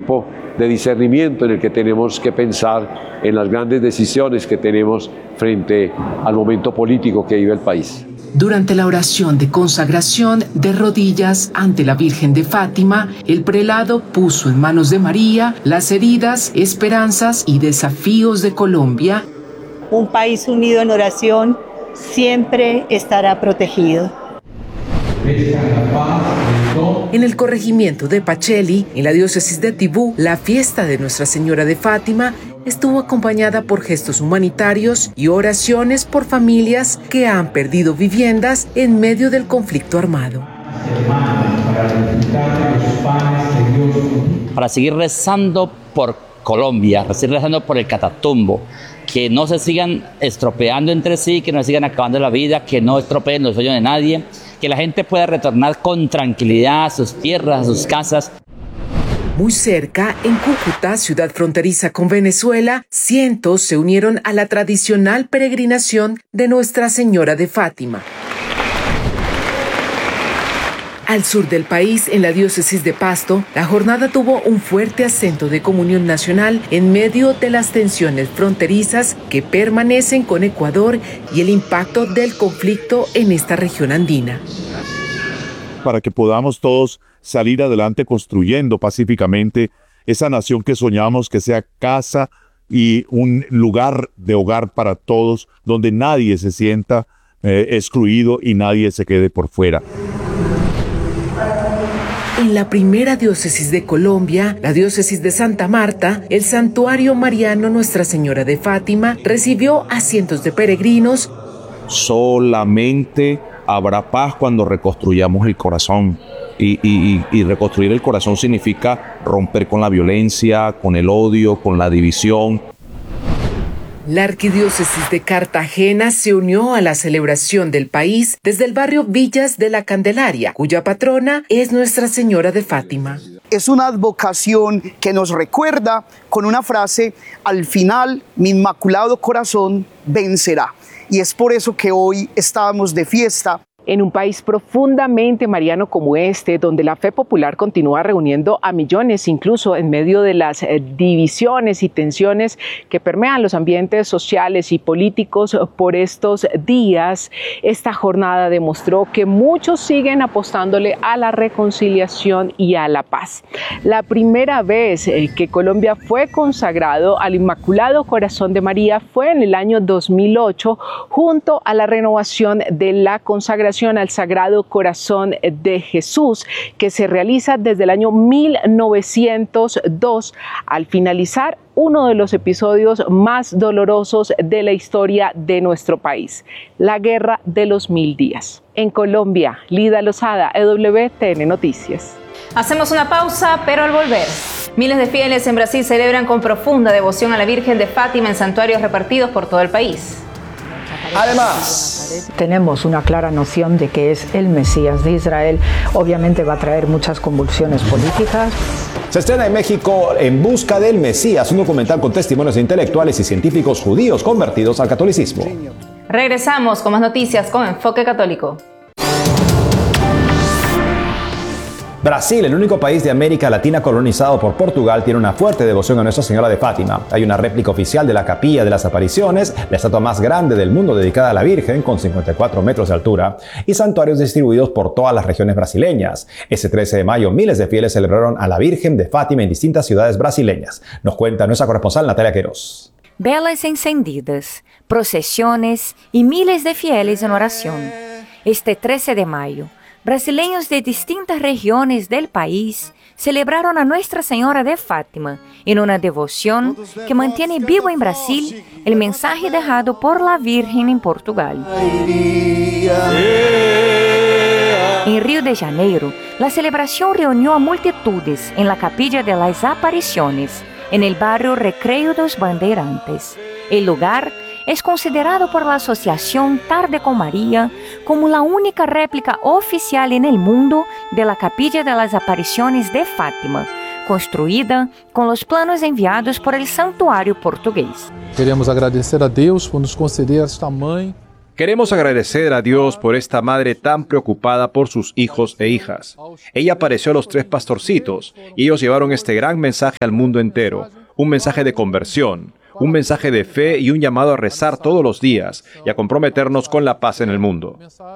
tiempo de discernimiento en el que tenemos que pensar en las grandes decisiones que tenemos frente al momento político que vive el país. Durante la oración de consagración de rodillas ante la Virgen de Fátima, el prelado puso en manos de María las heridas, esperanzas y desafíos de Colombia. Un país unido en oración siempre estará protegido. En el corregimiento de Pacheli, en la diócesis de Tibú, la fiesta de Nuestra Señora de Fátima estuvo acompañada por gestos humanitarios y oraciones por familias que han perdido viviendas en medio del conflicto armado. Para seguir rezando por Colombia, para seguir rezando por el Catatumbo, que no se sigan estropeando entre sí, que no se sigan acabando la vida, que no estropeen los sueños de nadie, que la gente pueda retornar con tranquilidad a sus tierras, a sus casas. Muy cerca, en Cúcuta, ciudad fronteriza con Venezuela, cientos se unieron a la tradicional peregrinación de Nuestra Señora de Fátima. Al sur del país, en la diócesis de Pasto, la jornada tuvo un fuerte acento de comunión nacional en medio de las tensiones fronterizas que permanecen con Ecuador y el impacto del conflicto en esta región andina. Para que podamos todos salir adelante construyendo pacíficamente esa nación que soñamos, que sea casa y un lugar de hogar para todos, donde nadie se sienta excluido y nadie se quede por fuera. En la primera diócesis de Colombia, la diócesis de Santa Marta, el santuario mariano Nuestra Señora de Fátima recibió a cientos de peregrinos. Solamente habrá paz cuando reconstruyamos el corazón. Y reconstruir el corazón significa romper con la violencia, con el odio, con la división. La arquidiócesis de Cartagena se unió a la celebración del país desde el barrio Villas de la Candelaria, cuya patrona es Nuestra Señora de Fátima. Es una advocación que nos recuerda con una frase: al final mi inmaculado corazón vencerá. Y es por eso que hoy estábamos de fiesta. En un país profundamente mariano como este, donde la fe popular continúa reuniendo a millones, incluso en medio de las divisiones y tensiones que permean los ambientes sociales y políticos por estos días, esta jornada demostró que muchos siguen apostándole a la reconciliación y a la paz. La primera vez que Colombia fue consagrado al Inmaculado Corazón de María fue en el año 2008, junto a la renovación de la consagración al Sagrado Corazón de Jesús, que se realiza desde el año 1902, al finalizar uno de los episodios más dolorosos de la historia de nuestro país, la Guerra de los 1000 días. En Colombia, Lida Lozada, EWTN Noticias. Hacemos una pausa, pero al volver, miles de fieles en Brasil celebran con profunda devoción a la Virgen de Fátima en santuarios repartidos por todo el país. Además, tenemos una clara noción de que es el Mesías de Israel. Obviamente va a traer muchas convulsiones políticas. Se estrena en México En busca del Mesías, un documental con testimonios de intelectuales y científicos judíos convertidos al catolicismo. Regresamos con más noticias con Enfoque Católico. Brasil, el único país de América Latina colonizado por Portugal, tiene una fuerte devoción a Nuestra Señora de Fátima. Hay una réplica oficial de la Capilla de las Apariciones, la estatua más grande del mundo dedicada a la Virgen, con 54 metros de altura, y santuarios distribuidos por todas las regiones brasileñas. Ese 13 de mayo, miles de fieles celebraron a la Virgen de Fátima en distintas ciudades brasileñas. Nos cuenta nuestra corresponsal Natalia Queiroz. Velas encendidas, procesiones y miles de fieles en oración. Este 13 de mayo, brasileños de distintas regiones del país celebraron a Nuestra Señora de Fátima en una devoción que mantiene vivo en Brasil el mensaje dejado por la Virgen en Portugal. En Río de Janeiro, la celebración reunió a multitudes en la Capilla de las Apariciones, en el barrio Recreio dos Bandeirantes. El lugar es considerado por la Asociación Tarde con María como la única réplica oficial en el mundo de la Capilla de las Apariciones de Fátima, construída con los planos enviados por el santuario portugués. Queremos agradecer a Deus por nos conceder esta mãe. Queremos agradecer a Dios por esta madre tan preocupada por sus hijos e hijas. Ella apareció a los 3 pastorcitos y ellos llevaron este gran mensaje al mundo entero, un mensaje de conversión, un mensaje de fe y un llamado a rezar todos los días y a comprometernos con la paz en el mundo.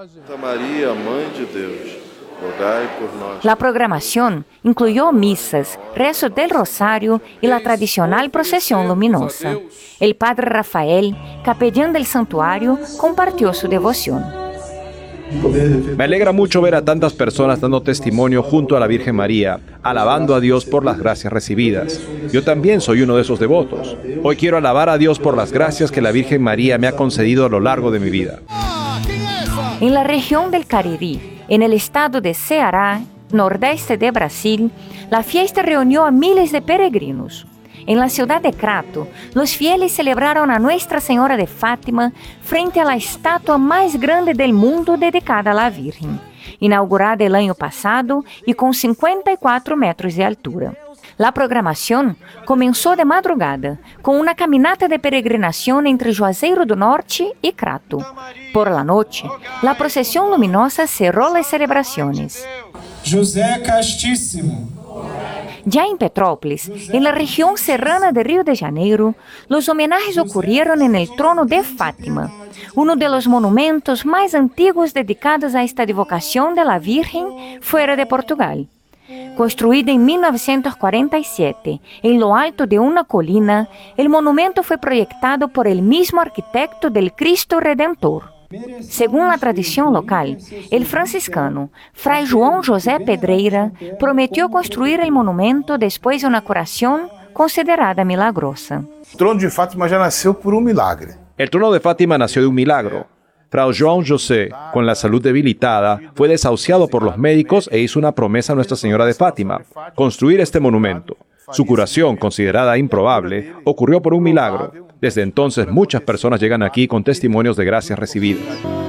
La programación incluyó misas, rezo del rosario y la tradicional procesión luminosa. El padre Rafael, capellán del santuario, compartió su devoción. Me alegra mucho ver a tantas personas dando testimonio junto a la Virgen María, alabando a Dios por las gracias recibidas. Yo también soy uno de esos devotos. Hoy quiero alabar a Dios por las gracias que la Virgen María me ha concedido a lo largo de mi vida. En la región del Cariri, en el estado de Ceará, nordeste de Brasil, la fiesta reunió a miles de peregrinos. En la ciudad de Crato, los fieles celebraron a Nuestra Señora de Fátima frente a la estatua más grande del mundo dedicada a la Virgen, inaugurada el año pasado y con 54 metros de altura. La programación comenzó de madrugada con una caminata de peregrinación entre Juazeiro do Norte y Crato. Por la noche, la procesión luminosa cerró las celebraciones. José Castíssimo. Ya en Petrópolis, en la región serrana de Río de Janeiro, los homenajes ocurrieron en el trono de Fátima, uno de los monumentos más antiguos dedicados a esta devocación de la Virgen fuera de Portugal. Construida en 1947, en lo alto de una colina, el monumento fue proyectado por el mismo arquitecto del Cristo Redentor. Según la tradición local, el franciscano Fray João José Pedreira prometió construir el monumento después de una curación considerada milagrosa. El trono de Fátima ya nació por un milagre. El trono de Fátima nació de un milagro. Fray João José, con la salud debilitada, fue desahuciado por los médicos e hizo una promesa a Nuestra Señora de Fátima: construir este monumento. Su curación, considerada improbable, ocurrió por un milagro. Desde entonces, muchas personas llegan aquí con testimonios de gracias recibidas.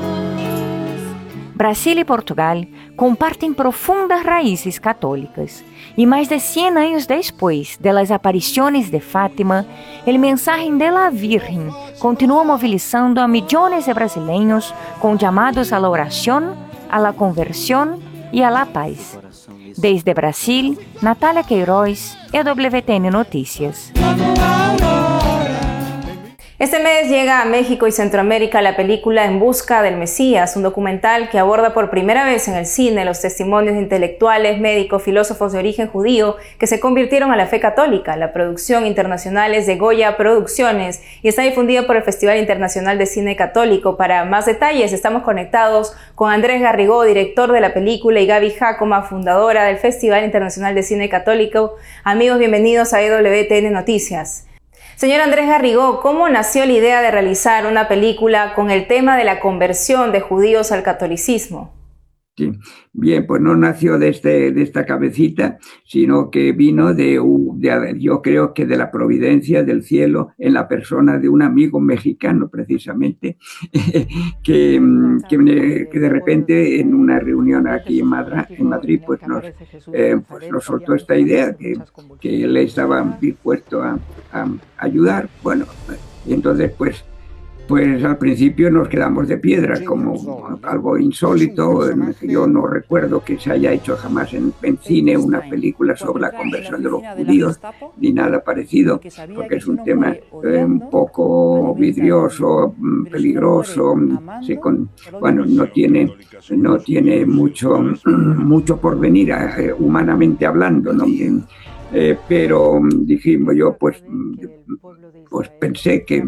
Brasil y Portugal comparten profundas raíces católicas. Y más de 100 años después de las apariciones de Fátima, el mensaje de la Virgen continúa movilizando a millones de brasileños con llamados a la oración, a la conversión y a la paz. Desde Brasil, Natalia Queiroz, EWTN Noticias. Este mes llega a México y Centroamérica la película En busca del Mesías, un documental que aborda por primera vez en el cine los testimonios de intelectuales, médicos, filósofos de origen judío que se convirtieron a la fe católica. La producción internacional es de Goya Producciones y está difundida por el Festival Internacional de Cine Católico. Para más detalles estamos conectados con Andrés Garrigó, director de la película, y Gaby Jacoma, fundadora del Festival Internacional de Cine Católico. Amigos, bienvenidos a EWTN Noticias. Señor Andrés Garrigó, ¿cómo nació la idea de realizar una película con el tema de la conversión de judíos al catolicismo? Sí. Bien, pues no nació de esta cabecita, sino que vino yo creo que de la providencia del cielo en la persona de un amigo mexicano, precisamente, que de repente en una reunión aquí en Madrid pues nos soltó esta idea, que él estaba dispuesto a ayudar. Bueno, y entonces pues al principio nos quedamos de piedra, como algo insólito. Yo no recuerdo que se haya hecho jamás en cine una película sobre la conversión de los judíos, ni nada parecido, porque es un tema un poco vidrioso, peligroso, bueno, no tiene mucho por venir, humanamente hablando, ¿no? Pero dijimos, yo pues pensé que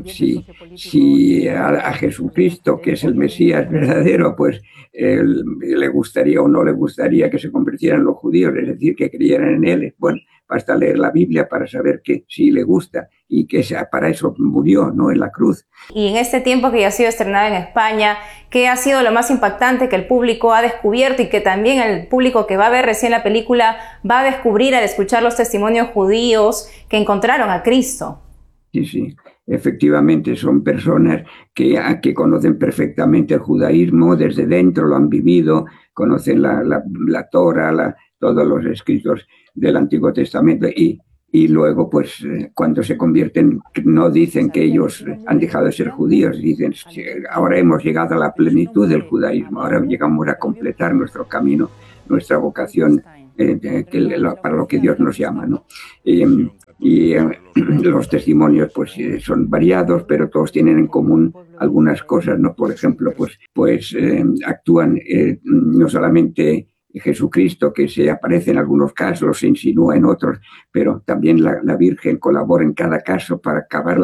si a Jesucristo, que es el Mesías verdadero, pues le gustaría o no le gustaría que se convirtieran los judíos, es decir, que creyeran en él. Bueno, basta leer la Biblia para saber que sí le gusta y que para eso murió, ¿no?, en la cruz. Y en este tiempo que ya ha sido estrenado en España, ¿qué ha sido lo más impactante que el público ha descubierto y que también el público que va a ver recién la película va a descubrir al escuchar los testimonios judíos que encontraron a Cristo? Sí, efectivamente, son personas que conocen perfectamente el judaísmo, desde dentro lo han vivido, conocen la Torah, todos los escritos del Antiguo Testamento y y luego pues cuando se convierten no dicen que ellos han dejado de ser judíos, dicen ahora hemos llegado a la plenitud del judaísmo, ahora llegamos a completar nuestro camino, nuestra vocación para lo que Dios nos llama, ¿no? Los testimonios pues son variados, pero todos tienen en común algunas cosas, ¿no? Por ejemplo, pues actúan no solamente Jesucristo, que se aparece en algunos casos, se insinúa en otros, pero también la Virgen colabora en cada caso para acabar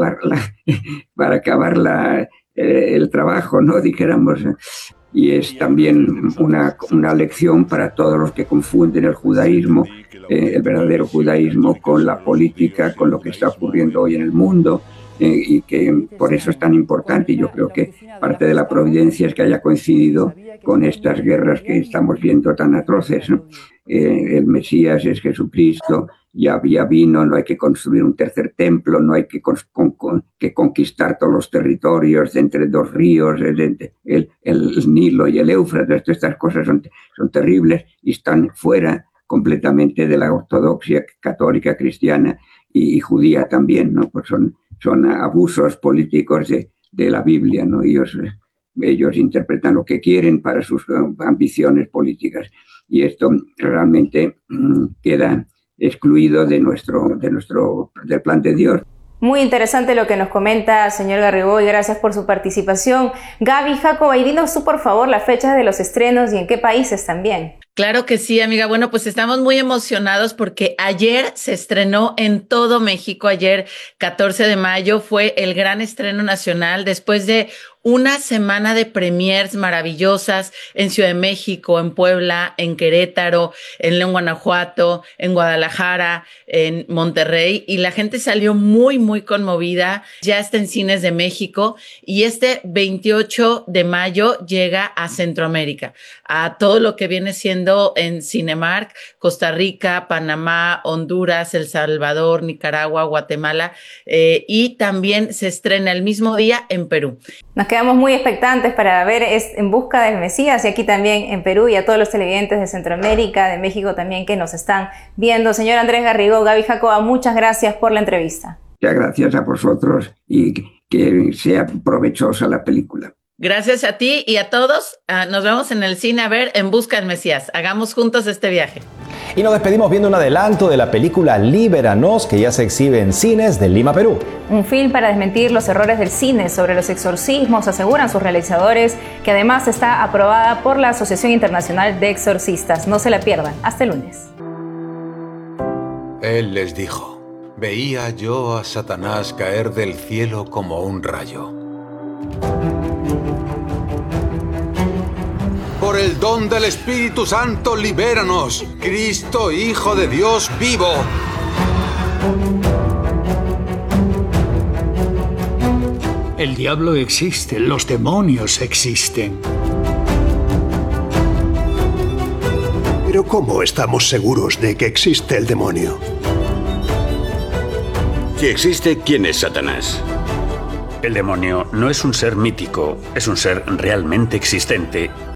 el trabajo, ¿no? Dijéramos. Y es también una lección para todos los que confunden el judaísmo, el verdadero judaísmo, con la política, con lo que está ocurriendo hoy en el mundo, y que por eso es tan importante. Y yo creo que parte de la providencia es que haya coincidido con estas guerras que estamos viendo tan atroces, ¿no? El Mesías es Jesucristo, ya vino, no hay que construir un tercer templo, no hay que conquistar todos los territorios de entre dos ríos, el Nilo y el Éufrates. Estas cosas son terribles y están fuera completamente de la ortodoxia católica, cristiana y judía también, ¿no? Pues son abusos políticos de la Biblia, ¿no? Ellos interpretan lo que quieren para sus ambiciones políticas, y esto realmente queda excluido del plan de Dios. Muy interesante lo que nos comenta, señor Garrigó, y gracias por su participación. Gaby, Jacoba, y dinos tú, por favor, las fechas de los estrenos y en qué países también. Claro que sí, amiga. Bueno, pues estamos muy emocionados porque ayer se estrenó en todo México. Ayer, 14 de mayo, fue el gran estreno nacional después de una semana de premiers maravillosas en Ciudad de México, en Puebla, en Querétaro, en León, Guanajuato, en Guadalajara, en Monterrey, y la gente salió muy, muy conmovida. Ya está en cines de México y este 28 de mayo llega a Centroamérica, a todo lo que viene siendo en Cinemark, Costa Rica, Panamá, Honduras, El Salvador, Nicaragua, Guatemala, y también se estrena el mismo día en Perú. Nos quedamos muy expectantes para ver En Busca del Mesías, y aquí también en Perú, y a todos los televidentes de Centroamérica, de México también, que nos están viendo. Señor Andrés Garrigó, Gaby Jacoba, muchas gracias por la entrevista. Muchas gracias a vosotros y que sea provechosa la película. Gracias a ti y a todos. Nos vemos en el cine a ver En Busca del Mesías. Hagamos juntos este viaje. Y nos despedimos viendo un adelanto de la película Libéranos, que ya se exhibe en cines de Lima, Perú. Un film para desmentir los errores del cine sobre los exorcismos, aseguran sus realizadores, que además está aprobada por la Asociación Internacional de Exorcistas. No se la pierdan. Hasta el lunes. Él les dijo: veía yo a Satanás caer del cielo como un rayo. Por el don del Espíritu Santo, libéranos, Cristo, Hijo de Dios vivo. El diablo existe, los demonios existen. Pero ¿cómo estamos seguros de que existe el demonio? Si existe, ¿quién es Satanás? El demonio no es un ser mítico, es un ser realmente existente